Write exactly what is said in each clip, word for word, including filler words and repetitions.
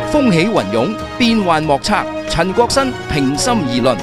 風起雲湧，變幻莫測。陳國新平心而論。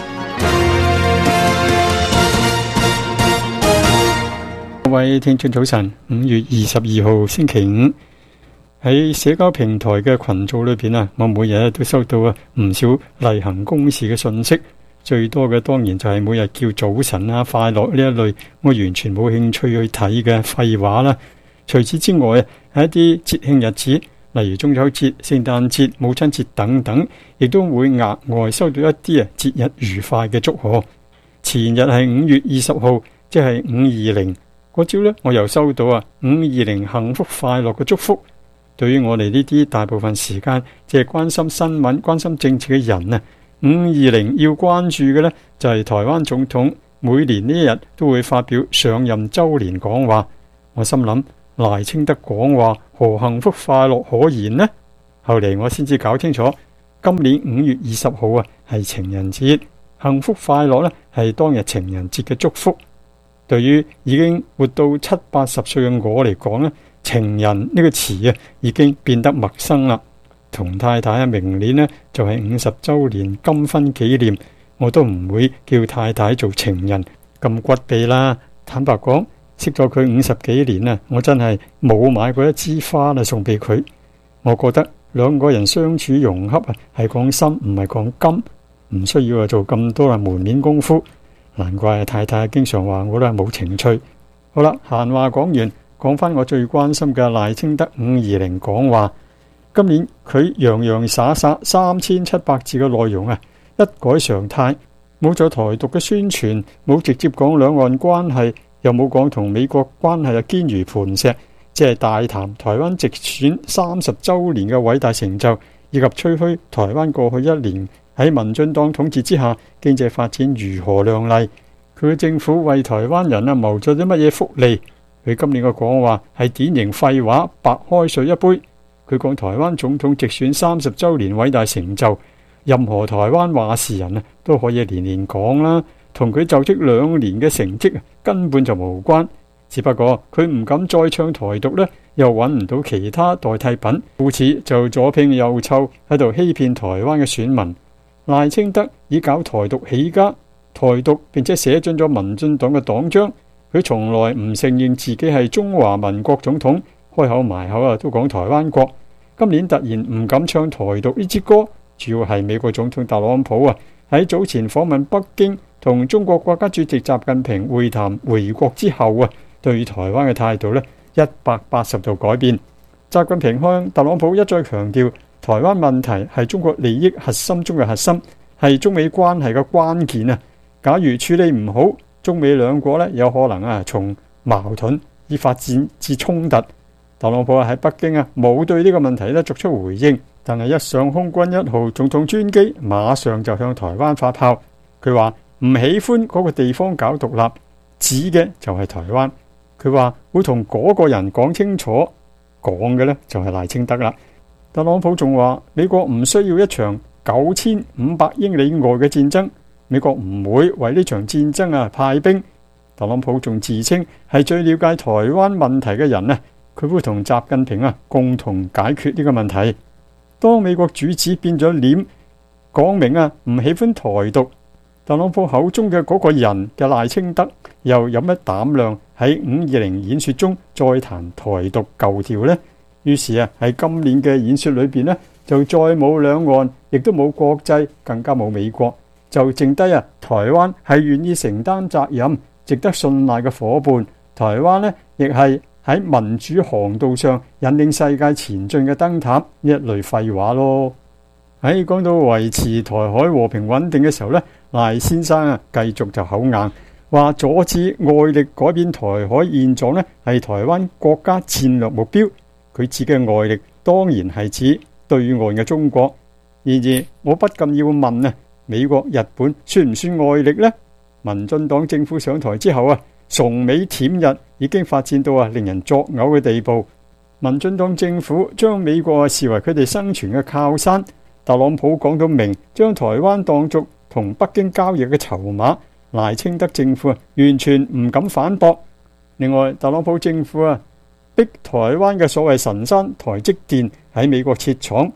各位聽眾早晨，五月二十二號星期五，喺社交平台嘅群組裏邊啊，我每日都收到啊唔少例行公事嘅信息，最多嘅當然就係每日叫早晨啊、快樂呢一類，我完全冇興趣去睇嘅廢話啦。除此之外啊，喺一啲節慶日子，例如中秋節、聖誕節、母親節等等，亦都會額外收到一啲啊節日愉快嘅祝賀。前日係五月二十號，即係五二零。嗰朝呢，我又收到啊五二零幸福快樂嘅祝福。對於我哋呢啲大部分時間即係關心新聞、關心政治嘅人啊，五二零要關注嘅呢，就係台灣總統每年呢一日都會發表上任週年講話。我心諗賴清德講話何幸福快樂可言呢？後嚟我先至搞清楚，今年五月二十號啊係情人節，幸福快樂呢係當日情人節嘅祝福。對於已經活到七八十歲嘅我嚟講呢，情人呢個詞啊已經變得陌生啦。同太太啊，明年呢就係五十週年金婚紀念，我都唔會叫太太做情人咁骨痹啦。坦白講，識咗佢五十幾年啊，我真係冇買過一支花啦送俾佢。我覺得兩個人相處融洽啊，係講心唔係講金，唔需要啊做咁多啊門面功夫。難怪太太經常話我都係冇情趣。好啦，閒話講完，講翻我最關心嘅賴清德五二零講話。今年佢洋洋灑灑三千七百字嘅內容啊，一改常態，冇咗台獨嘅宣傳，冇直接講兩岸關係，又冇講同美國關係啊堅如磐石，即係大談台灣直選三十週年嘅偉大成就，以及吹噓台灣過去一年喺民進黨統治之下經濟發展如何亮麗，佢嘅政府為台灣人啊謀咗啲乜嘢福利？佢今年嘅講話係典型廢話，白開水一杯。佢講台灣總統直選三十週年偉大成就，任何台灣話事人啊都可以年年講啦，同佢就職兩年嘅成績啊根本就無關。只不過佢唔敢再唱台獨呢，又揾唔到其他代替品，故此就左拼右湊喺度欺騙台灣嘅選民。賴清德以搞台獨起家，台獨並且寫進咗民進黨嘅黨章。佢從來唔承認自己係中華民國總統，開口埋口啊都講台灣國。今年突然唔敢唱台獨呢支歌，主要係美國總統特朗普啊喺早前訪問北京，同中國國家主席習近平會談回國之後啊，對台灣嘅態度呢一百八十度改變。習近平向特朗普一再強調，台灣問題係中國利益核心中嘅核心，係中美關係嘅關鍵啊！假如處理唔好，中美兩國呢有可能啊從矛盾而發展至衝突。特朗普啊喺北京啊冇對呢個問題呢作出回應，但係一上空軍一號總統專機，馬上就向台灣發炮。佢話唔喜歡嗰個地方搞獨立，指嘅就係台灣。佢話會同嗰個人講清楚，講嘅呢就係賴清德啦。特朗普仲話美國唔需要一場九千五百英里外嘅戰爭，美國唔會為呢場戰爭啊派兵。特朗普仲自稱係最了解台灣問題嘅人啊，佢會同習近平啊共同解決呢個問題。當美國主子變咗臉，講明啊唔喜歡台獨，特朗普口中嘅嗰個人嘅賴清德又有乜膽量喺五二零演說中再談台獨舊調呢？於是啊，喺今年嘅演說裏邊呢，就再冇兩岸，亦都冇國際，更加冇美國，就剩低啊台灣係願意承擔責任、值得信賴嘅夥伴。台灣呢，亦係喺民主航道上引領世界前進嘅燈塔，呢一類廢話咯。喺講到維持台海和平穩定嘅時候呢，賴先生啊繼續就口硬，話阻止外力改變台海現狀呢係台灣國家戰略目標。佢指嘅外力當然係指對岸嘅中國。然而我不禁要問啊，美國、日本算唔算外力呢？民進黨政府上台之後啊，崇美舔日已經發展到啊令人作嘔嘅地步。民進黨政府將美國啊視為佢哋生存嘅靠山。特朗普講到明，將台灣當作同北京交易嘅籌碼。賴清德政府啊完全唔敢反駁。另外，特朗普政府啊逼台灣嘅所謂神山台積電喺美國設廠，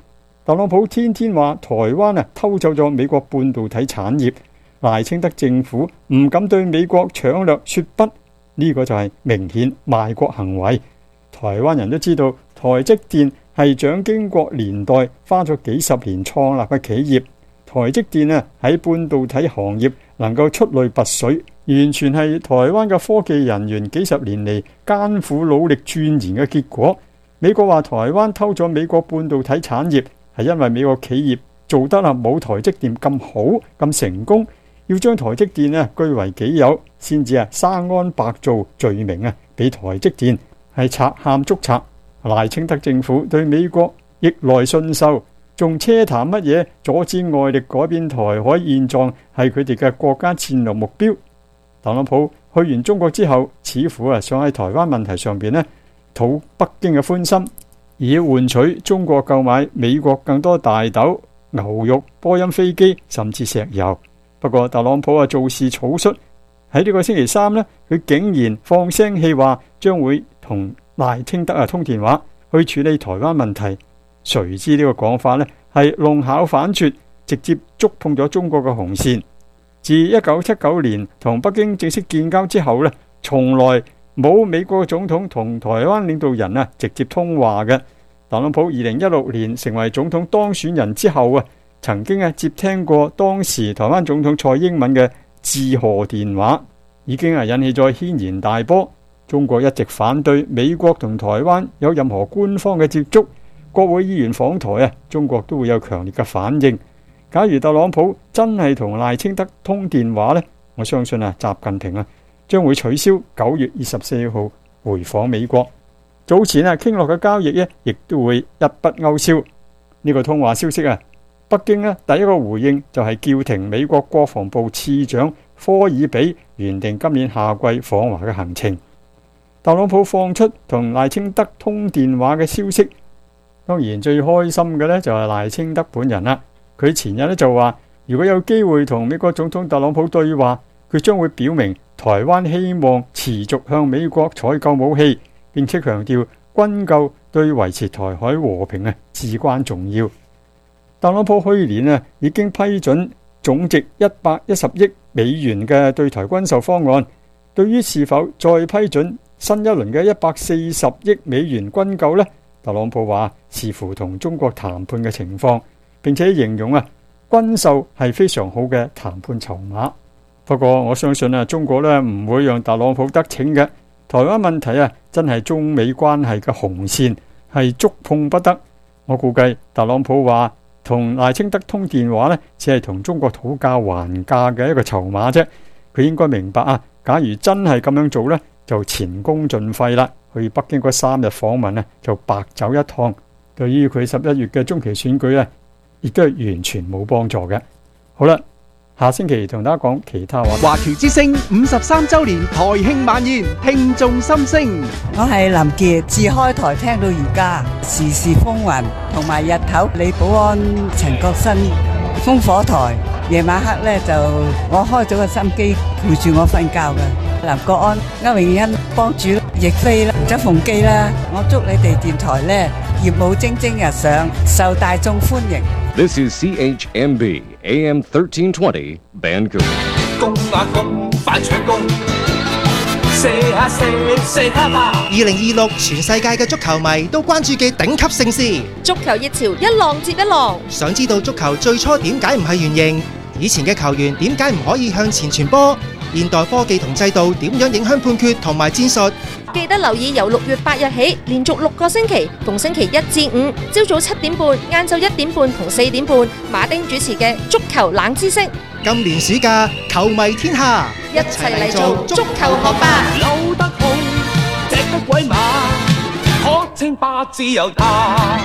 特朗普天天話台灣啊偷走咗美國半導體產業，賴清德政府唔敢對美國搶掠說不，呢、這個就係明顯賣國行為。台灣人都知道台積電係蔣經國年代花咗幾十年創立嘅企業，台積電啊喺半導體行業能夠出類拔萃，完全係台灣嘅科技人員幾十年嚟艱苦努力鑽研嘅結果。美國話台灣偷咗美國半導體產業，係因為美國企業做得啊冇台積電咁好咁成功，要將台積電啊據為己有，先至啊生安白造罪名啊俾台積電係賊喊捉賊。賴清德政府對美國逆來順受，仲奢談乜嘢阻止外力改變台海現狀係佢哋嘅國家戰略目標。特朗普去完中國之後，似乎啊想喺台灣問題上邊呢討北京嘅歡心，以換取中國購買美國更多大豆、牛肉、波音飛機甚至石油。不過特朗普啊做事草率，喺呢個星期三呢，佢竟然放聲氣話將會同賴清德啊通電話去處理台灣問題。誰知呢個講法呢係弄巧反拙，直接觸碰咗中國嘅紅線。自一九七九年同北京正式建交之後呢，從來冇美國總統同台灣領導人啊直接通話嘅。特朗普二零一六年成為總統當選人之後啊，曾經啊接聽過當時台灣總統蔡英文嘅致賀電話，已經啊引起咗軒然大波。中國一直反對美國同台灣有任何官方嘅接觸，國會議員訪台啊，中國都會有強烈嘅反應。假如特朗普真係同賴清德通電話呢，我相信啊習近平啊將會取消九月二十四號回訪美國。早前啊傾落嘅交易呢，亦都會一筆勾銷。呢個通話消息啊，北京呢第一個回應就係叫停美國國防部次長科爾比原定今年夏季訪華嘅行程。特朗普放出同賴清德通電話嘅消息，當然最開心嘅呢就係賴清德本人啦。佢前日呢就話，如果有機會同美國總統特朗普對話，佢將會表明台灣希望持續向美國採購武器，並且強調軍購對維持台海和平啊至關重要。特朗普去年啊已經批准總值一百一十億美元嘅對台軍售方案，對於是否再批准新一輪嘅一百四十億美元軍購呢，特朗普話視乎同中國談判嘅情況，並且形容啊軍售係非常好嘅談判籌碼。不過我相信啊中國呢唔會讓特朗普得逞嘅。台灣問題啊真係中美關係嘅紅線，係觸碰不得。我估計特朗普話同賴清德通電話呢，只係同中國討價還價嘅一個籌碼啫。佢應該明白啊，假如真係咁樣做呢，就前功盡廢啦。去北京嗰三日訪問呢，就白走一趟。對於佢十一月嘅中期選舉呢，亦都係完全冇幫助嘅。好啦，下星期同大家講其他話。 華僑之聲五十三週年台慶晚宴，聽眾心聲。 我係林傑，自開台聽到而家，時時風雲，同埋日頭李寶安、陳國新烽火台，夜晚黑咧就我開咗個心機陪住我瞓覺嘅。林國安、歐永欣幫主亦飛啦，周鳳基啦，我祝你哋電台咧業務蒸蒸日上，受大眾歡迎。 This is C H M B A M thirteen twenty Vancouver。 公啊公，快搶攻！射下射，射下吧！ 二零二六全世界嘅足球迷都關注嘅頂級盛事， 足球熱潮一浪接一浪。 想知道足球最初點解唔係圓形？以前嘅球員點解唔可以向前傳波？現代科技同制度點樣影響判決同埋戰術？ 記得留意由六月八日起，連續六個星期，逢星期一至五，朝早七點半、晏晝一點半同四點半，馬丁主持嘅足球冷知識。 今年暑假，球迷天下， 一齊嚟做足球學霸。 扭得好，隻得鬼馬，可稱霸自由他。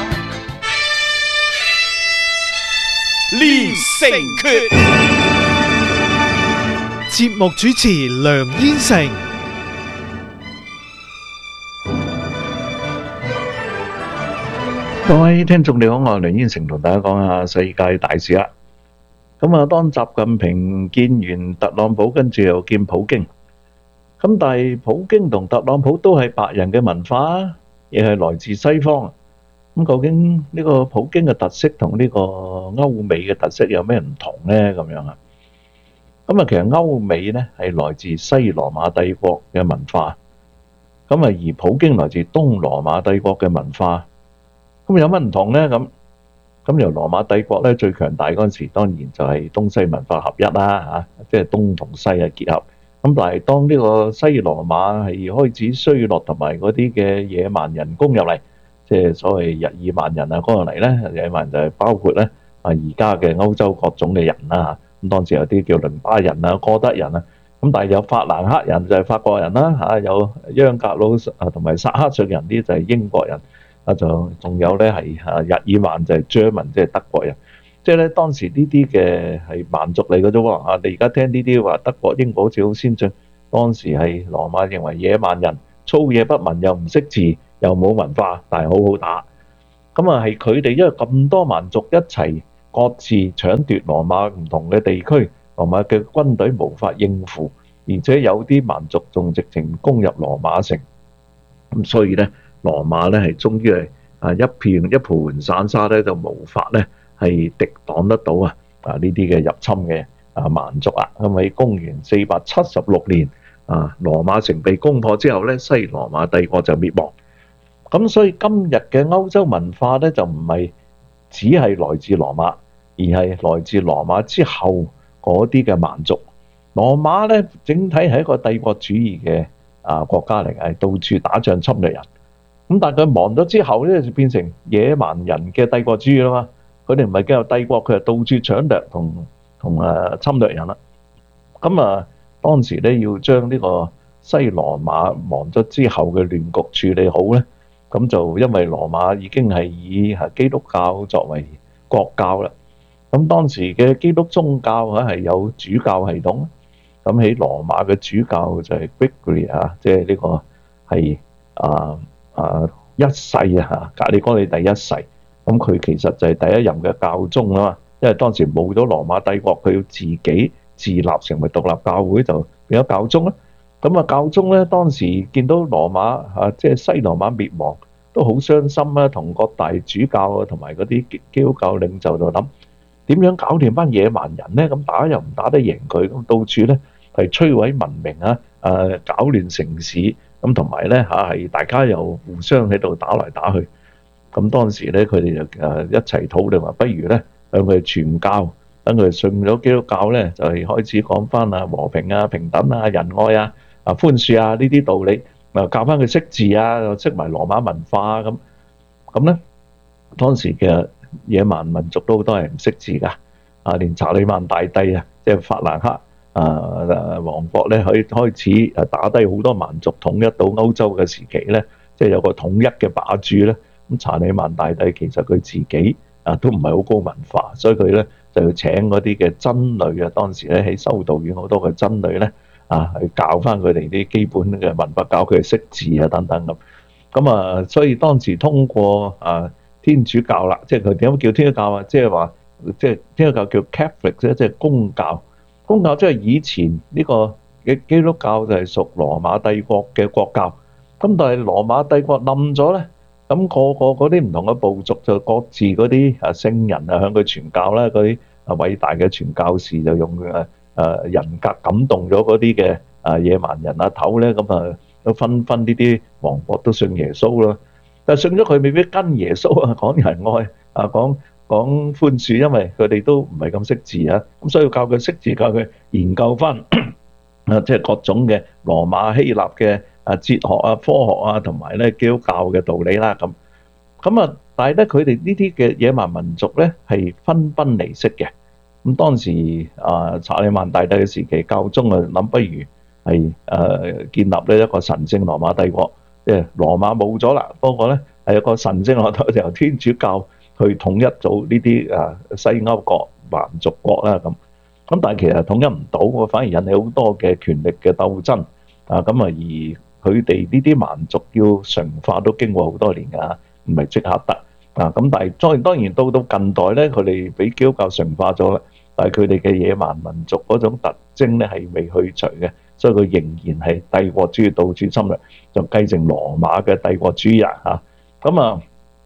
連勝決。 節目主持梁燕成。 各位聽眾你好，我係梁燕成，同大家講下世界大事啦。咁啊，當習近平見完特朗普，跟住又見普京。咁但係普京同特朗普都係白人嘅文化，亦係來自西方。 咁究竟呢個普京嘅特色同呢個歐美嘅特色有咩唔同呢？咁樣啊？咁啊，其實歐美呢係來自西羅馬帝國嘅文化，咁啊而普京來自東羅馬帝國嘅文化，咁有乜唔同呢？咁咁由羅馬帝國咧最強大嗰陣時，當然就係東西文化合一啦嚇，即係東同西嘅結合。咁但係當呢個西羅馬係開始衰落，同埋嗰啲嘅野蠻人攻入嚟，即係所謂日耳曼人啊攻入嚟咧，野蠻人就係包括咧啊而家嘅歐洲各種嘅人啦。咁當時有啲叫倫巴人啊、哥德人啊，咁但係有法蘭克人就係法國人啦嚇，有央格魯啊同埋薩克遜人啲就係英國人。啊，就仲有咧係啊日耳曼就係 German， 即係德國人，即係咧當時呢啲嘅係蠻族嚟嘅啫喎。啊，你而家聽呢啲話德國、英國好似好先進，當時係羅馬認為野蠻人，粗野不文，又唔識字，又冇文化，但係好好打。咁啊係佢哋因為咁多蠻族一齊各自搶奪羅馬唔同嘅地區，羅馬嘅軍隊無法應付，而且有啲蠻族仲直情攻入羅馬城，咁所以咧。羅馬咧係終於係啊一片一盤散沙咧，就無法咧係敵擋得到啊啊呢啲嘅入侵嘅啊蠻族啊。咁喺公元四百七十六年啊，羅馬城被攻破之後咧，西羅馬帝國就滅亡。咁所以今日嘅歐洲文化咧就唔係只係來自羅馬，而係來自羅馬之後嗰啲嘅蠻族。羅馬咧整體係一個帝國主義嘅啊國家嚟，係到處打仗侵略人。咁但係佢亡咗之後咧，就變成野蠻人嘅帝國主義啦嘛。佢哋唔係叫做帝國，佢係到處搶掠同同誒侵略人啦。咁啊，當時咧要將呢個西羅馬亡咗之後嘅亂局處理好咧，咁就因為羅馬已經係以係基督教作為國教啦。咁當時嘅基督宗教啊係有主教系統，咁喺羅馬嘅主教就係 Gregory 啊，即係呢個係啊。啊！一世啊，格里哥里第一世，咁佢其實就係第一任嘅教宗啊嘛。因為當時冇咗羅馬帝國，佢要自己自立成為獨立教會，就變咗教宗啦。咁啊，教宗咧當時見到羅馬啊，即係西羅馬滅亡，都好傷心啦。同各大主教啊，同埋嗰啲基督教領袖就諗點樣搞掂班野蠻人咧？咁打又唔打得贏佢，咁到處咧係摧毀文明啊，誒搞亂城市。咁同埋咧嚇係大家又互相喺度打來打去，咁當時咧佢哋就誒一齊討論話，不如咧向佢哋傳教，等佢哋信咗基督教咧，就係開始講翻啊和平啊、平等啊、仁愛啊、啊寬恕啊呢啲道理，啊教翻佢識字啊，又識埋羅馬文化啊咁。咁咧當時嘅野蠻民族都好多係唔識字㗎，啊連查理曼大帝啊，即係法蘭克。啊！王國咧可以開始誒打低好多蠻族，統一到歐洲嘅時期咧，即係有個統一嘅霸主咧。咁查理曼大帝其實佢自己啊都唔係好高文化，所以佢咧就要請嗰啲嘅僧侶啊，當時咧喺修道院好多嘅僧侶咧啊，去教翻佢哋啲基本嘅文法，教佢哋識字啊等等咁。咁啊，所以當時通過啊天主教啦，即係佢點解叫天主教啊？即係話即係天主教叫 Catholic 啫，即係公教。公教即係以前呢個嘅基督教就係屬羅馬帝國嘅國教，咁但係羅馬帝國冧咗咧，咁個個嗰啲唔同嘅部族就各自嗰啲啊聖人啊向佢傳教啦，嗰啲啊偉大嘅傳教士就用誒誒人格感動咗嗰啲嘅啊野蠻人啊頭咧，咁啊都紛紛呢啲王國都信耶穌咯，但係信咗佢未必跟耶穌啊，講仁愛啊講。講寬恕，因為佢哋都唔係咁識字啊，咁所以要教佢識字，教佢研究翻啊，即係各種嘅羅馬希臘嘅啊哲學啊、科學啊，同埋咧基督教嘅道理啦。咁咁啊，但係咧佢哋呢啲嘅野蠻民族咧係分崩離析嘅。咁當時啊查理曼大帝嘅時期，教宗啊諗不如係誒建立呢一個神聖羅馬帝國，即係羅馬冇咗啦，不過咧係一個神聖羅馬由天主教。去統一咗呢啲啊西歐國蠻族國啦咁，咁但係其實統一唔到，反而引起好多嘅權力嘅鬥爭啊咁啊，而佢哋呢啲蠻族要純化都經過好多年㗎，唔係即刻得啊咁。但係當然當然到到近代咧，佢哋俾基督教純化咗啦，但係佢哋嘅野蠻民族嗰種特徵咧係未去除嘅，所以佢仍然係帝國主義到處侵略，就繼承羅馬嘅帝國主義啊嚇咁啊。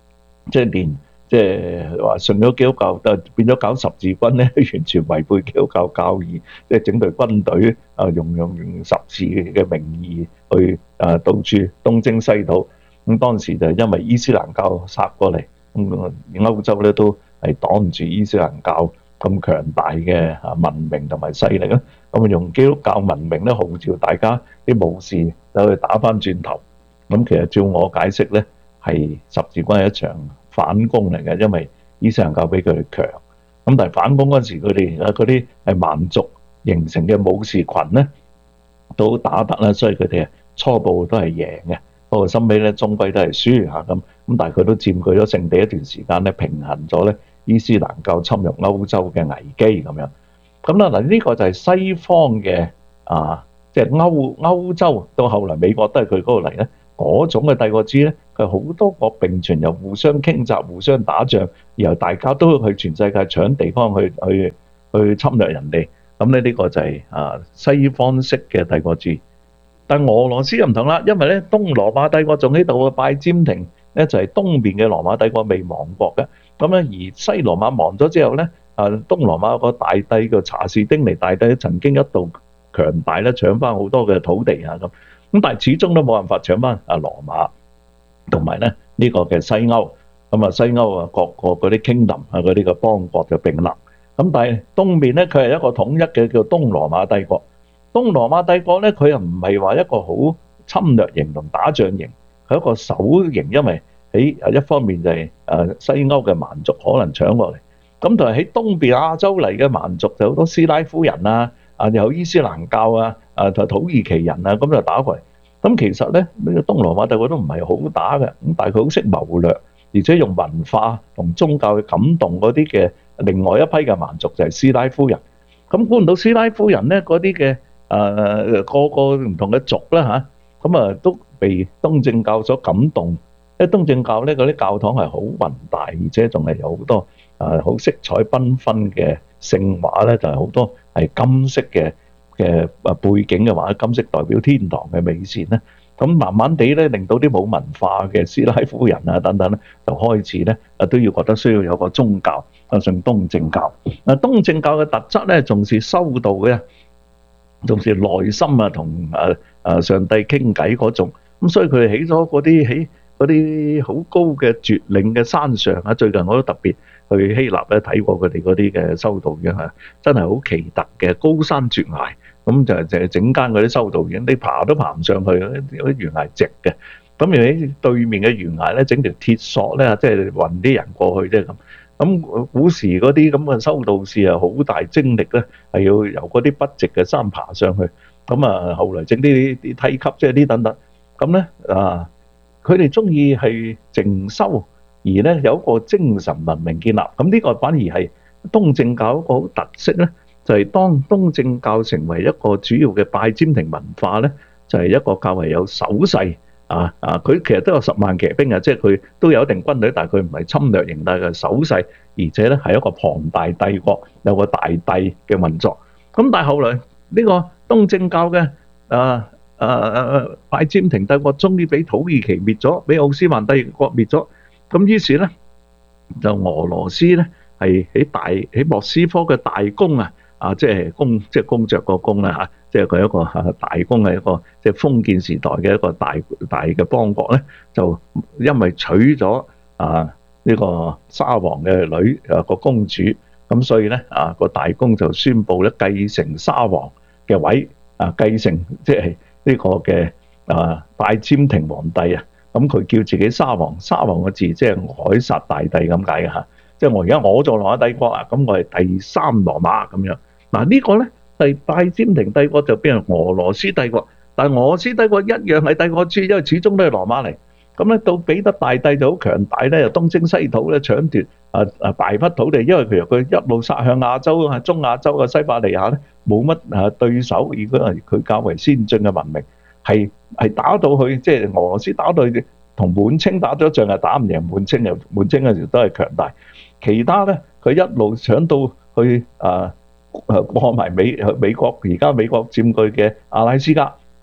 即係連即係話信咗基督教，就變咗搞十字軍咧，完全違背基督教教義，即係整隊軍隊啊，用用用十字嘅名義去啊到處東征西討。咁當時就因為伊斯蘭教殺過嚟，咁歐洲咧都係擋唔住伊斯蘭教咁強大嘅啊文明同埋勢力啦。咁用基督教文明咧號召大家啲武士走去打翻轉頭。咁其實照我解釋咧，係十字軍係一場反攻嚟嘅，因為伊斯蘭教比佢哋強。咁但係反攻嗰陣時，佢哋啊嗰啲係蠻族形成嘅武士群咧，都打得啦，所以佢哋初步都係贏嘅。不過深尾咧，終歸都係輸嚇咁。咁但係佢都佔據咗聖地一段時間咧，平衡咗咧伊斯蘭教侵入歐洲嘅危機咁樣。咁啦嗱，呢個就係西方嘅啊，即係歐歐洲到後來美國都係佢嗰度嚟咧，嗰種嘅帝國主義咧，佢好多國並存，又互相傾軋、互相打仗，然後大家都去全世界搶地方去去去侵略人哋。咁咧呢個就係啊西方式嘅帝國主義。但俄羅斯又唔同啦，因為咧東羅馬帝國仲喺度嘅，拜占庭咧就係東邊嘅羅馬帝國未亡國嘅。咁咧而西羅馬亡咗之後咧，啊東羅馬個大帝叫查士丁尼大帝曾經一度強大咧，搶翻好多嘅土地啊咁。咁但係始終都冇辦法搶翻啊羅馬同埋咧呢個嘅西歐。咁啊西歐啊各個嗰啲 kingdom 啊嗰啲嘅邦國就並立。咁但係東面咧佢係一個統一嘅叫東羅馬帝國。東羅馬帝國咧，佢又唔係話一個好侵略型同打仗型，係一個守型，因為喺一方面就係誒西歐嘅蠻族可能搶過嚟，咁同埋喺東邊亞洲嚟嘅蠻族就好多斯拉夫人啊，啊有伊斯蘭教啊，啊同土耳其人啊，咁就打過嚟。咁其實咧呢個東羅馬帝國都唔係好打嘅，咁但係佢好識謀略，而且用文化同宗教去感動嗰啲嘅另外一批嘅蠻族就係斯拉夫人。咁估唔到斯拉夫人咧嗰啲嘅。誒、呃、個個唔同嘅族啦嚇，咁啊都被東正教所感動。因為東正教咧嗰啲教堂係好宏大，而且仲係有好多誒好色彩繽紛嘅聖畫咧，就係、是、好多係金色嘅嘅誒背景嘅畫，金色代表天堂嘅美善咧。咁慢慢地咧，令到啲冇文化嘅斯拉夫人啊等等咧，就開始咧啊都要覺得需要有個宗教啊，信東正教。啊東正教嘅特質咧，重視修道嘅。重視內心啊，同誒誒上帝傾偈嗰種，咁所以佢哋起咗嗰啲喺嗰啲好高嘅絕嶺嘅山上啊。最近我都特別去希臘咧睇過佢哋嗰啲嘅修道院啊，真係好奇特嘅高山絕崖，咁就就係整間嗰啲修道院，你爬都爬唔上去，嗰啲懸崖直嘅，咁而喺對面嘅懸崖咧整條鐵索咧，即係運啲人過去啫咁。咁古時嗰啲咁嘅修道士啊，好大精力咧，係要由嗰啲筆直嘅山爬上去。咁啊，後來整啲啲梯級，即係啲等等。咁咧啊，佢哋中意係靜修，而咧有一個精神文明建立。咁呢個反而係東正教一個好特色咧，就係當東正教成為一個主要嘅拜占庭文化咧，就係一個較為有手勢。啊啊！佢其實都有十萬騎兵啊，即係佢都有一定軍隊，但係佢唔係侵略型，但係守勢，而且咧係一個龐大帝國，有個大帝嘅運作。咁但係後來呢個東正教嘅啊啊啊拜占庭帝國終於俾土耳其滅咗，俾奧斯曼帝國滅咗。咁於是咧就俄羅斯咧係喺大喺莫斯科嘅大公啊啊，即係公即係公爵個公啦嚇。即係佢一個大公係一個即係封建時代嘅一個大大嘅邦國咧，就因為娶咗啊呢個沙皇嘅女啊個公主，咁所以咧啊個大公就宣布咧繼承沙皇嘅位啊，繼承即係呢個嘅啊拜占庭皇帝啊，咁佢叫自己沙皇，沙皇個字即係凱撒大帝咁解嘅嚇，即係我而家我做羅馬帝國啊，咁我係第三羅馬咁樣。嗱呢個咧。係拜占庭帝國就變成俄羅斯帝國，但係俄羅斯帝國一樣係帝國主義，因為始終都係羅馬嚟。咁咧到彼得大帝就好強大咧，又東征西討咧，搶奪啊啊大筆土地，因為譬如佢一路殺向亞洲啊、中亞洲啊、西伯利亞咧，冇乜啊對手，如果係佢較為先進嘅文明，係係打到去即係俄羅斯打到去同滿清打咗仗係打唔贏滿清，又滿清嗰時都係強大。其他咧佢一路搶到去啊〜誒過埋美美國，而家美國佔據嘅阿拉斯加，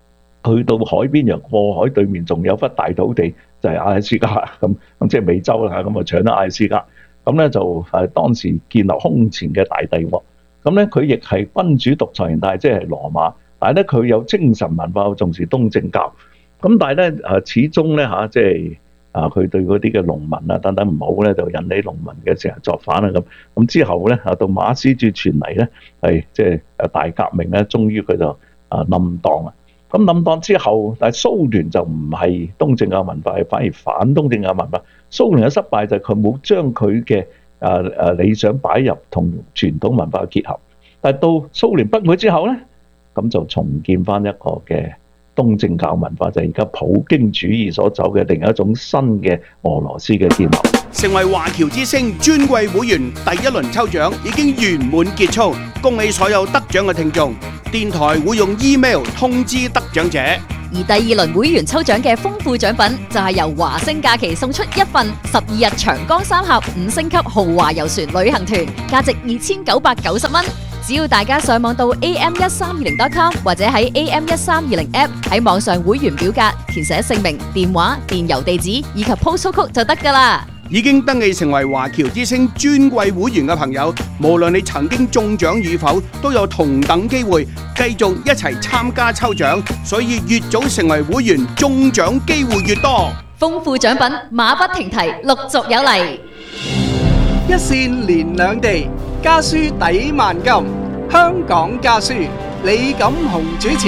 去到海邊又過海對面仲有忽大土地就係阿拉斯加咁，咁即係美洲啦，咁啊搶咗阿拉斯加，咁咧就係當時建立空前嘅大帝國。咁咧佢亦係君主獨裁型態，即係羅馬，但係咧佢有精神文化，重視東正教。咁但係咧誒始終咧嚇即係啊佢對嗰啲嘅農民啊等等唔好咧，就引起農民嘅成日作反啊咁。咁之後咧啊到馬斯主傳嚟咧係即係誒大革命咧，終於佢就啊冧檔啊。咁冧檔之後，但係蘇聯就唔係東正教文化，係反而反東正教文化。蘇聯嘅失敗就係佢冇將佢嘅誒誒理想擺入同傳統文化結合。但係到蘇聯崩潰之後咧，咁就重建翻一個嘅東正教文化，就係而家普京主義所走嘅另一種新嘅俄羅斯嘅建立。 成為華僑之星尊貴會員第一輪抽獎已經圓滿結束，恭喜所有得獎嘅聽眾。電台會用 email 通知得獎者。 而第二輪會員抽獎嘅豐富獎品就係由華星假期送出一份十二日長江三峽五星級豪華遊船旅行團，價值二千九百九十蚊。只要大家上網到 a m 一三二零 dot com 或者喺 a m 一三二零 app 喺網上會員表格填寫姓名、電話、電郵地址以及 postal code 就得㗎喇。 已經登記成為華僑之星尊貴會員嘅朋友，無論你曾經中獎與否，都有同等機會繼續一齊參加抽獎。所以越早成為會員，中獎機會越多。 豐富獎品馬不停蹄，陸續有嚟。 一線連兩地，家書抵萬金。香港家書，李錦雄主持。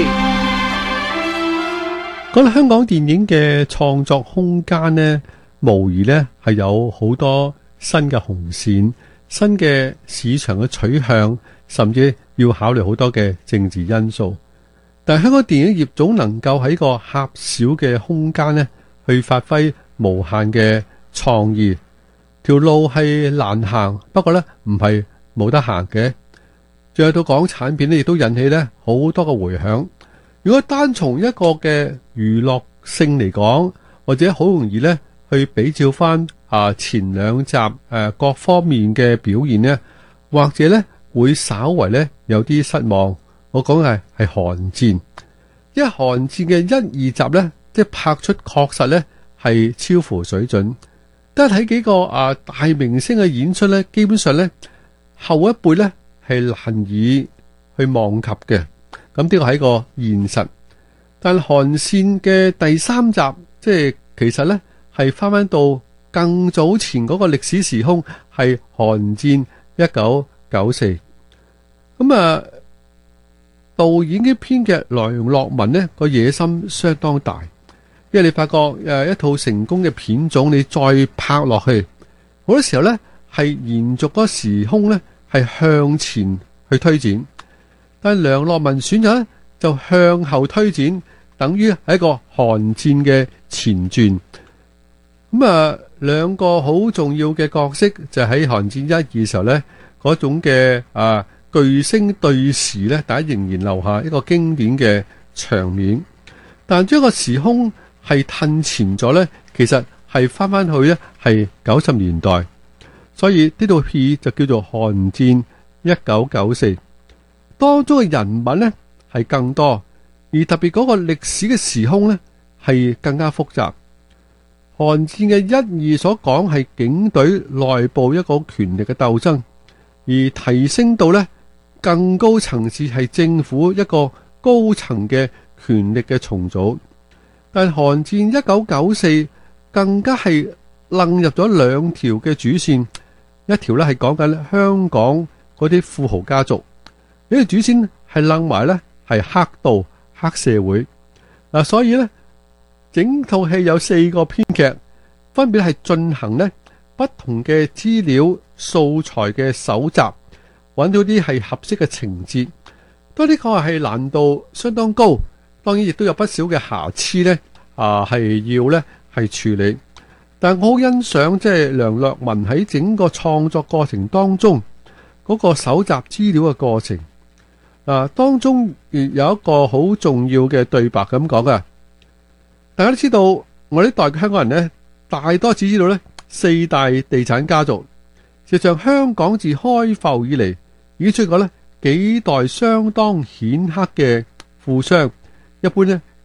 講到香港電影嘅創作空間呢，無疑呢係有好多新嘅紅線、新嘅市場嘅取向，甚至要考慮好多嘅政治因素。但係香港電影業總能夠喺個狹小嘅空間呢，去發揮無限嘅創意。條路係難行，不過呢唔係冇得行嘅。仲有到港產片呢，亦都引起呢好多嘅迴響。如果單從一個嘅娛樂性嚟講，或者好容易呢去比照翻啊前兩集誒、啊、各方面嘅表現呢，或者呢會稍為呢有啲失望。我講嘅係係寒戰，因為寒戰嘅一二集呢，即係拍出確實呢係超乎水準。得睇幾個啊大明星嘅演出呢，基本上呢後一輩呢係難以去望及嘅。咁呢個係一個現實。但寒戰嘅第三集，即係其實呢係翻翻到更早前嗰個歷史時空，係寒戰一九九四。咁啊，導演嘅編劇梁樂文呢個野心相當大。因為你發覺誒一套成功嘅片種，你再拍落去，好多時候呢係延續嗰時空呢係向前去推展，但係梁樂文選擇呢就向後推展，等於係一個寒戰嘅前傳。咁啊，兩個好重要嘅角色就喺寒戰一二時候呢嗰種嘅啊巨星對視呢，大家仍然留下一個經典嘅場面，但將個時空係褪前咗呢，其實係翻翻去呢係九十年代，所以呢套戲就叫做《寒戰一九九四》。當中嘅人物呢係更多，而特別嗰個歷史嘅時空呢係更加複雜。寒戰嘅一二所講係警隊內部一個權力嘅鬥爭，而提升到呢更高層次係政府一個高層嘅權力嘅重組。但寒戰一九九四更加係楞入咗兩條嘅主線，一條咧係講緊香港嗰啲富豪家族，呢條主線係楞埋咧係黑道黑社會嗱，所以咧整套戲有四個編劇，分別係進行咧不同嘅資料素材嘅搜集，揾到啲係合適嘅情節，當呢個係難度相當高。當然亦都有不少嘅瑕疵呢啊係要呢係處理。但我好欣賞即係梁樂文喺整個創作過程當中嗰個搜集資料嘅過程。啊，當中亦有一個好重要嘅對白咁講㗎。大家都知道，我呢代嘅香港人呢，大多只知道呢四大地產家族。實際上香港自開埠以嚟已經出過呢幾代相當顯赫嘅富商。一般咧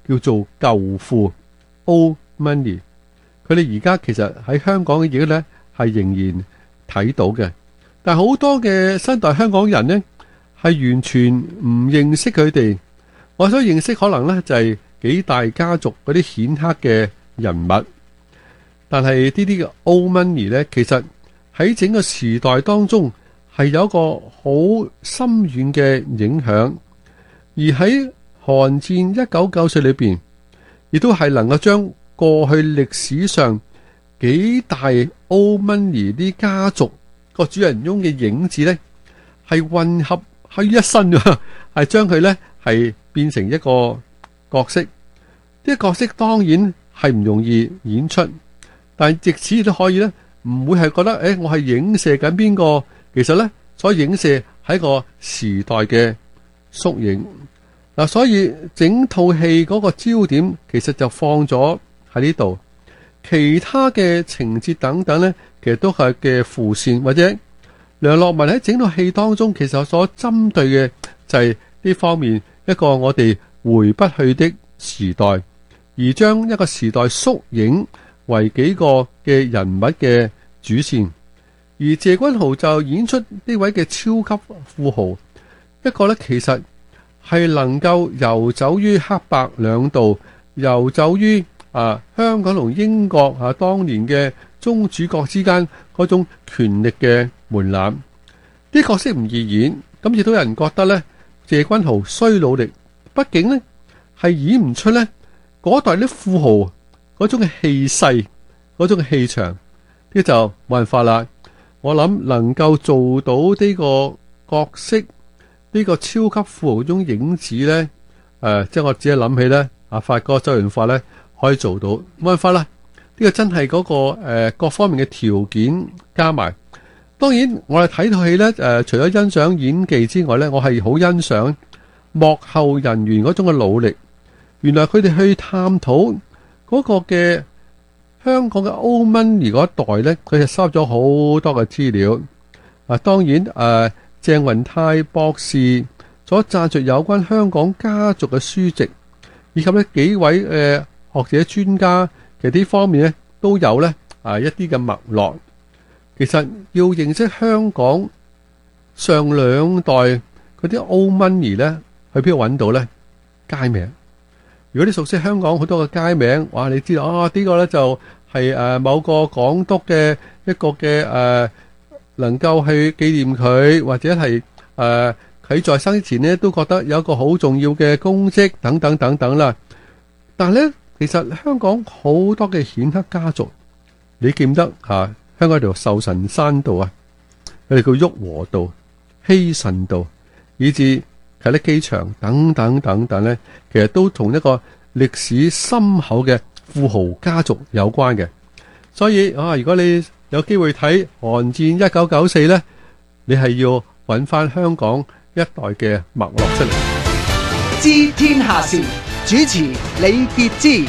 叫做舊褲 old money。佢哋而家其實喺香港嘅嘢咧係仍然睇到嘅，但係好多嘅新代香港人呢，係完全唔認識佢哋。我所認識可能咧就係幾大家族嗰啲顯赫嘅人物，但係呢啲嘅 old money 咧，其實喺整個時代當中係有一個好深遠嘅影響，而喺韓戰一九九四裏邊，亦都係能夠將過去歷史上幾大 old money 啲家族個主人翁嘅影子咧，係混合喺一身㗎，係將佢咧係變成一個角色。呢個角色當然係唔容易演出，但係藉此亦都可以咧，唔會係覺得誒、欸，我係影射緊邊個？其實咧，所以影射係一個時代嘅縮影。嗱，所以整套戲嗰個焦點其實就放咗喺呢度，其他嘅情節等等咧，其實都係嘅副線，或者梁樂文喺整套戲當中，其實所針對嘅就係呢方面一個我哋回不去的時代，而將一個時代縮影為幾個嘅人物嘅主線，而謝君豪就演出呢位嘅超級富豪，一個咧其實係能夠遊走於黑白兩道，遊走於啊香港同英國啊當年嘅宗主國之間嗰種權力嘅門檻。啲角色唔易演，咁亦都有人覺得咧謝君豪需努力，畢竟咧係演唔出咧嗰代啲富豪嗰種嘅氣勢，嗰種嘅氣場，呢就冇辦法啦。我諗能夠做到呢個角色，呢個超級富豪嗰種影子咧，誒，即係我只係諗起咧，阿發哥周潤發咧可以做到，冇辦法啦。呢個真係嗰個誒各方面嘅條件加埋。當然我哋睇套戲咧，誒，除咗欣賞演技之外咧，我係好欣賞幕後人員嗰種嘅努力。原來佢哋去探討嗰個嘅香港嘅 old money 嗰一代咧，佢就收咗好多嘅資料。啊，當然誒、呃，鄭雲泰博士所撰述有關香港家族嘅書籍，以及呢幾位誒、呃、學者專家，其實呢方面咧都有咧啊一啲嘅脈絡。其實要認識香港上兩代嗰啲 old money 咧，去邊度揾到咧？街名。如果你熟悉香港好多嘅街名，哇！你知道啊，呢個咧就係誒某個港督嘅一個嘅誒，能夠去紀念佢，或者係誒佢在生之前咧都覺得有一個好重要嘅功績等等等等啦。但係咧，其實香港好多嘅顯赫家族，你記唔得嚇？香港條壽臣山道啊，佢哋叫旭龢道、希慎道，以至啟德機場等等等等咧，其實都同一個歷史深厚嘅富豪家族有關嘅。所以啊，如果你有機會睇韓戰一九九四咧，你係要揾翻香港一代嘅脈絡出嚟。 知天下事，主持李傑之。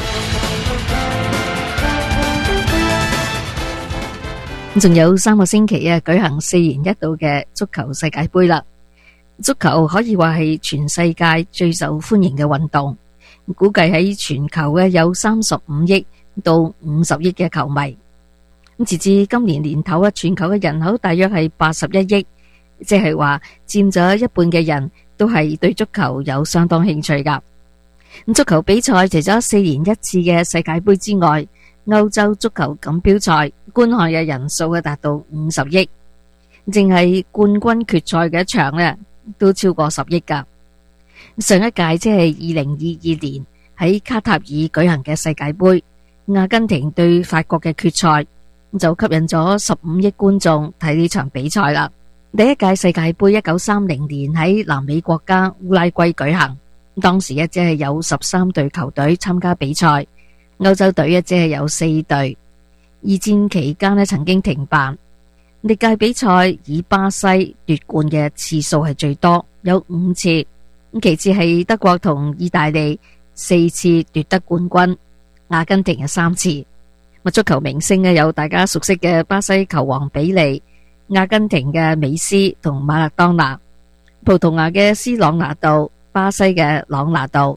仲有三個星期啊，舉行四年一度嘅足球世界盃啦。足球可以話係全世界最受歡迎嘅運動，估計喺全球咧有三十五億到五十億嘅球迷。咁截至今年年頭啊，全球嘅人口大約係八十一億，即係話佔咗一半嘅人都係對足球有相當興趣噶。咁足球比賽除咗四年一次嘅世界盃之外，歐洲足球錦標賽觀看嘅人數嘅達到五十億，淨係冠軍決賽嘅一場咧都超過十億噶。上一屆即係二零二二年喺卡塔爾舉行嘅世界盃，阿根廷對法國嘅決賽就吸引咗十五億觀眾睇呢場比賽啦。第一屆世界盃一九三零年喺南美國家烏拉圭舉行，當時一只係有十三隊球隊參加比賽。歐洲隊一只係有四隊。二戰期間咧曾經停辦。歷屆比賽以巴西奪冠嘅次數係最多，有五次。咁其次係德國同意大利四次奪得冠軍，阿根廷係三次。足球明星咧有大家熟悉嘅巴西球王比利，阿根廷嘅美斯同馬勒當拿，葡萄牙嘅斯朗拿度，巴西嘅朗拿度。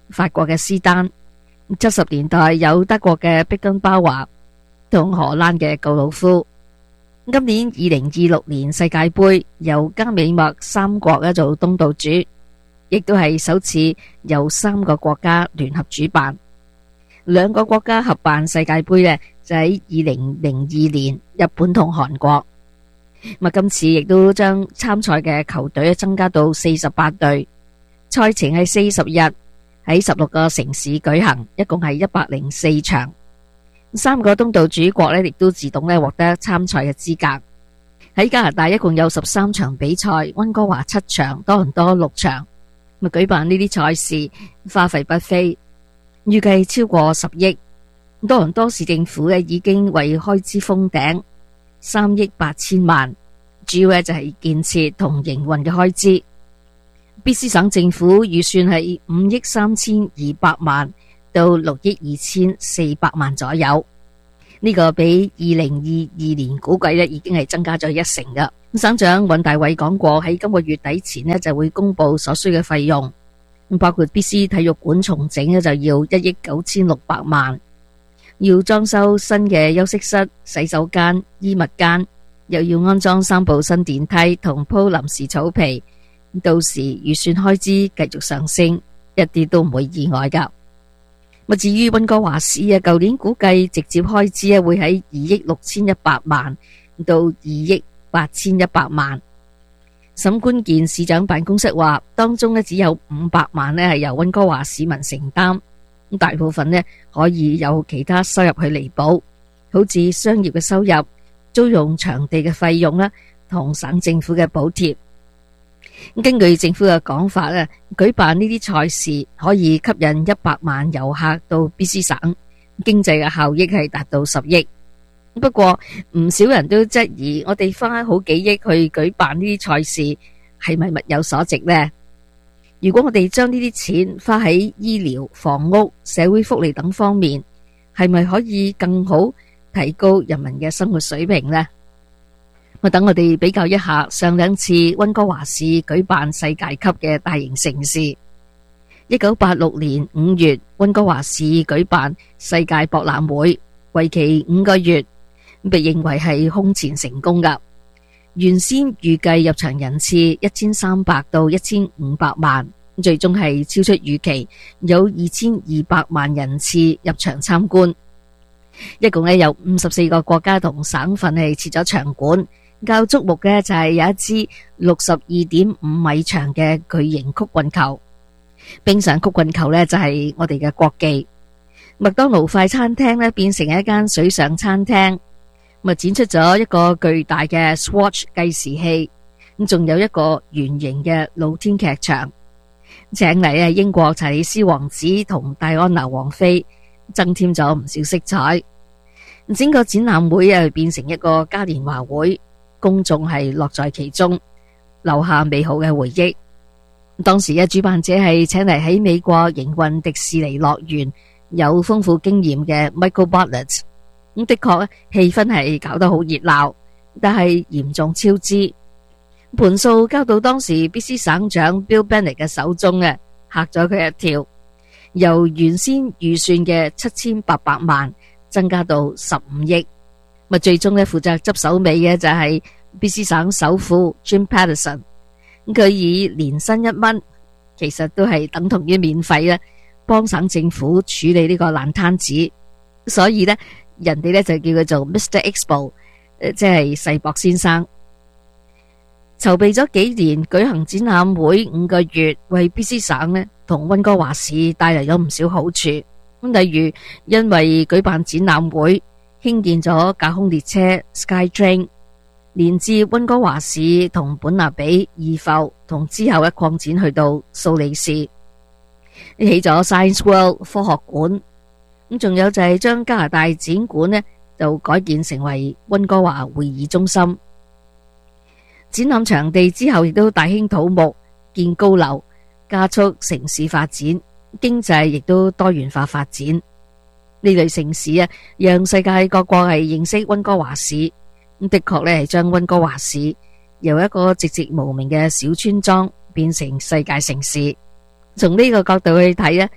法國嘅斯丹，七十年代有德國嘅碧根包華同荷蘭嘅告魯夫。今年二零二六年世界盃由加美墨三國咧做東道主，亦都係首次由三個國家聯合主辦。兩個國家合辦世界盃咧就喺二零零二年，日本同韓國。咁啊，今次亦都將參賽嘅球隊增加到四十八隊，賽程係四十日，喺十六個城市舉行，一共係一百零四場。三個東道主國呢亦都自動呢獲得參賽嘅資格。喺加拿大一共有十三場比賽，溫哥華七場，多倫多六場。咁舉辦呢啲賽事花費不菲，預計超過十億。多倫多市政府呢已經為開支封頂三億八千萬，主要呢就係建設同營運嘅開支。B C 省政府預算係五億三千二百萬到六億二千四百萬左右，呢、這個比二零二二年估計咧已經係增加咗一成噶。省長尹大偉講過，喺今個月底前咧就會公布所需嘅費用，包括 B C 體育館重整咧就要一億九千六百萬，要裝修新嘅休息室、洗手間、衣物間，又要安裝三部新電梯同鋪臨時草皮。到時預算開支繼續上升，一啲都唔會意外噶。至於溫哥華市啊，舊年估計直接開支咧會喺二億六千一百萬到二億八千一百萬。沈關健市長辦公室話，當中咧只有五百萬咧係由溫哥華市民承擔，咁大部分咧可以有其他收入去彌補，好似商業嘅收入、租用場地嘅費用啦，同省政府嘅補貼。根據政府嘅講法咧，舉辦呢啲賽事可以吸引一百萬遊客到 B C 省，經濟嘅效益係達到十億。不過唔少人都質疑，我哋花好幾億去舉辦呢啲賽事，係咪物有所值呢？如果我哋將呢啲錢花喺醫療、房屋、社會福利等方面，係咪可以更好提高人民嘅生活水平呢？我等我哋比較一下上兩次溫哥華市舉辦世界級嘅大型盛事。一九八六年五月，溫哥華市舉辦世界博覽會，為期五個月，被認為係空前成功噶。原先預計入場人次一千三百到一千五百萬，最終係超出預期，有二千二百萬人次入場參觀。一共咧有五十四個國家同省份係設咗場館。較矚目嘅就係有一支六十二點五米長嘅巨型曲棍球，冰上曲棍球呢就係我哋嘅國技。麥當勞快餐廳呢變成一間水上餐廳，咪展出咗一個巨大嘅 Swatch 計時器，咁仲有一個圓形嘅露天劇場，請嚟啊英國查理斯王子同戴安娜王妃，增添咗唔少色彩。整個展覽會啊變成一個嘉年華會。公眾係樂在其中，留下美好嘅回憶。當時嘅主辦者係請嚟喺美國營運迪士尼樂園有豐富經驗嘅 Michael Bartlett。咁的確氣氛係搞得好熱鬧，但係嚴重超支，盤數交到當時 B C 省長 Bill Bennett 嘅手中嘅，嚇咗佢一跳。由原先預算嘅七千八百萬增加到十五億。咪最終咧負責執手尾嘅就係 B C 省首富 Jim Paterson， 佢以年薪一蚊，其實都係等同於免費咧，幫省政府處理呢個爛攤子，所以咧人哋咧就叫佢做 Mister Expo， 即係世博先生。籌備咗幾年，舉行展覽會五個月，為 B C 省咧同溫哥華市帶嚟咗唔少好處。咁例如因為舉辦展覽會，興建咗架空列車 SkyTrain， 連至溫哥華市同本納比、義埠，同之後一擴展去到蘇黎世，起咗 Science World 科學館。咁仲有就係將加拿大展館呢就改建成為溫哥華會議中心。展覽場地之後亦都大興土木，建高樓，加速城市發展，經濟亦都多元化發展。呢類城市啊，讓世界各國係認識溫哥華市。咁的確咧係將溫哥華市由一個寂寂無名嘅小村莊變成世界城市。從呢個角度去睇咧，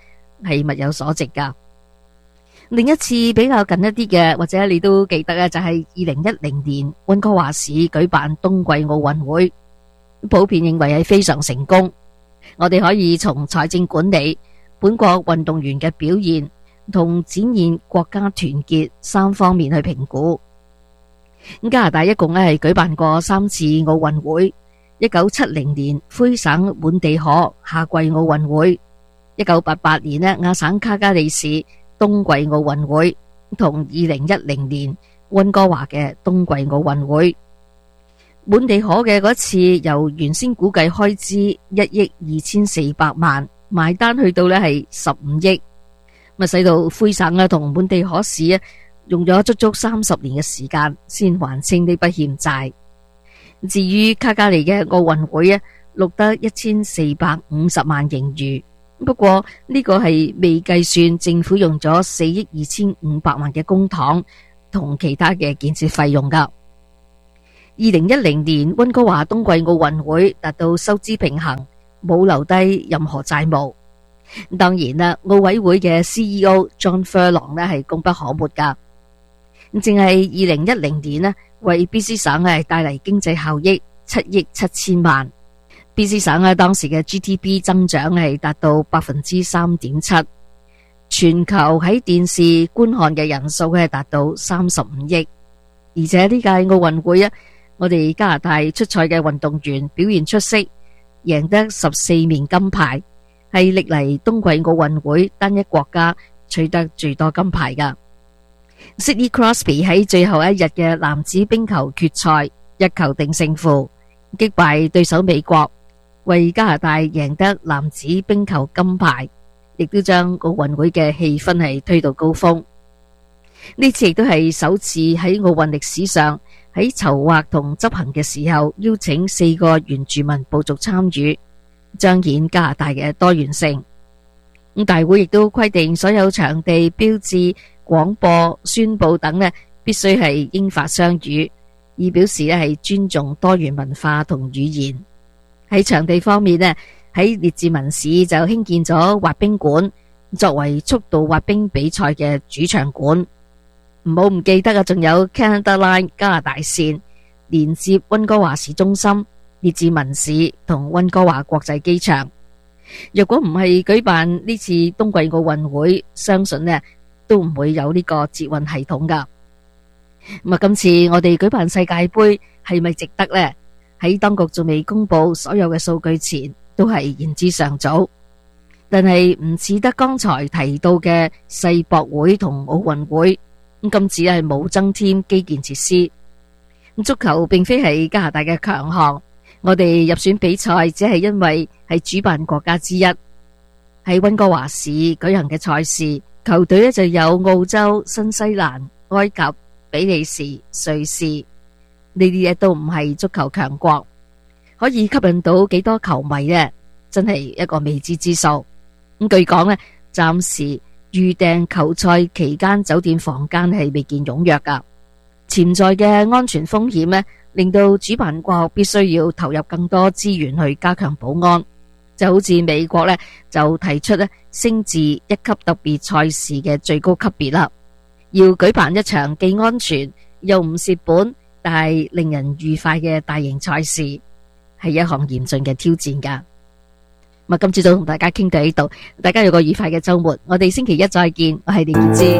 係物有所值噶。另一次比較近一啲嘅，或者你都記得咧，就係二零一零年溫哥華市舉辦冬季奧運會，普遍認為係非常成功。我哋可以從財政管理、本國運動員嘅表現同展現國家團結三方面去評估。加拿大一共咧係舉辦過三次奧運會，一九七零年魁省滿地可夏季奧運會，一九八八年咧亞省卡加利市冬季奧運會，同二零一零年溫哥華嘅冬季奧運會。滿地可嘅嗰次由原先估計開支一億二千四百萬，埋單去到咧係十五億，咪使到魁省啊同滿地可市啊用咗足足三十年嘅時間先還清呢筆欠債。至於卡加利嘅奧運會啊，錄得一千四百五十萬盈餘，不過呢個係未計算政府用咗四億二千五百萬嘅公帑同其他嘅建設費用噶。二零一零年溫哥華冬季奧運會達到收支平衡，冇留低任何債務。當然啦，奧委會嘅 C E O John Furlong 呢係功不可沒噶。淨係二零一零年呢，為 B C 省係帶嚟經濟效益七億七千萬。B C 省啊當時嘅 G D P 增長係達到百分之三點七，全球喺電視觀看嘅人數係達到三十五億。而且呢屆奧運會啊，我哋加拿大出賽嘅運動員表現出色，贏得十四面金牌，係歷嚟冬季奧運會單一國家取得最多金牌噶。Sidney Crosby 喺最後一日嘅男子冰球決賽一球定勝負，擊敗對手美國，為加拿大贏得男子冰球金牌，亦都將奧運會嘅氣氛係推到高峰。呢次亦都係首次喺奧運歷史上喺籌劃同執行嘅時候邀請四個原住民部族參與，彰顯加拿大嘅多元性。咁大會亦都規定所有場地標誌、廣播、宣佈等呢必須係英法雙語，以表示呢係尊重多元文化同語言。喺場地方面呢，喺列治文市就興建咗滑冰館，作為速度滑冰比賽嘅主場館。唔好唔記得啊，仲有 Canada Line 加拿大線連接溫哥華市中心、列治文市同溫哥華國際機場。若果唔係舉辦呢次冬季奧運會，相信呢都唔會有呢個捷運系統噶。咁啊，今次我哋舉辦世界盃係咪值得呢？喺當局仲未公布所有嘅數據前，都係言之尚早。但係唔似得剛才提到嘅世博會同奧運會，咁今次係冇增添基建設施。足球並非係加拿大嘅強項，我哋入選比賽只係因為係主辦國家之一。喺溫哥華市舉行嘅賽事，球隊呢就有澳洲、新西蘭、埃及、比利時、瑞士，呢啲嘢都唔係足球強國，可以吸引到幾多球迷呢？真係一個未知之數。咁據講呢，暫時預訂球賽期間酒店房間係未見踴躍噶。潛在嘅安全風險呢，令到主辦國必須要投入更多資源去加強保安。就好似美國呢，就提出呢升至一級特別賽事嘅最高級別啦，要舉辦一場既安全又唔蝕本，但係令人愉快嘅大型賽事，係一項嚴峻嘅挑戰噶。咁今朝早同大家傾到呢度，大家有個愉快嘅周末，我哋星期一再見。我係李潔芝。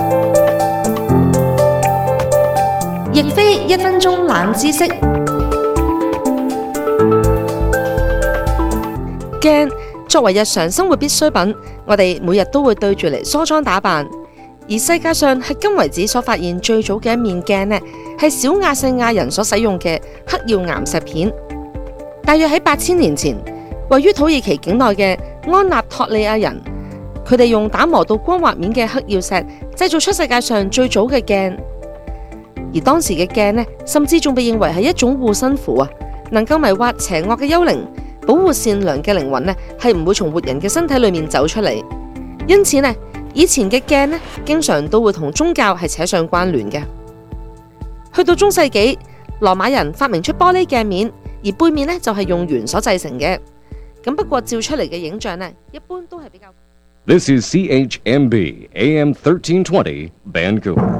亦非一分鐘冷知識。鏡作為日常生活必需品，我哋每日都會對住嚟梳妝打扮。而世界上迄今為止所發現最早嘅一面鏡呢，係小亞細亞人所使用嘅黑曜岩石片。大約喺八千年前，位於土耳其境內嘅安納托利亞人，佢哋用打磨到光滑面嘅黑曜石製造出世界上最早嘅鏡。而當時嘅鏡呢，甚至仲被認為係一種護身符啊，能夠迷惑邪惡嘅幽靈，保護善良嘅靈魂呢，係唔會從活人嘅身體裏面走出嚟。因此呢，以前嘅鏡呢，經常都會同宗教係扯上關聯嘅。去到中世紀，羅馬人發明出玻璃鏡面，而背面呢就係用鉛所製成嘅。咁不過照出嚟嘅影像呢，一般都係比較。 This is C H M B A M thirteen twenty Vancouver.